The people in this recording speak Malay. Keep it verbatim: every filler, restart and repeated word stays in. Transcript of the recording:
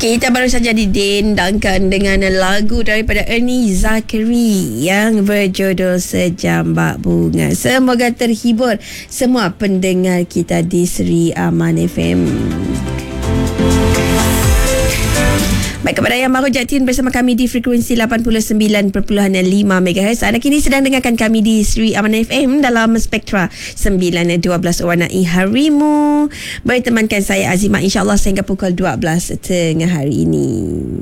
Kita baru saja didendangkan dengan lagu daripada Ernie Zakri yang berjudul Sejambak Bunga. Semoga terhibur semua pendengar kita di Seri Aman F M. Baik, kepada yang baru jatin bersama kami di frekuensi lapan puluh sembilan perpuluhan lima megahertz. Anda kini sedang dengarkan kami di Seri Aman F M dalam Spektra sembilan dua belas Warnai Harimu. Bertemankan saya Azimah, insyaAllah sehingga pukul dua belas tengah hari ini.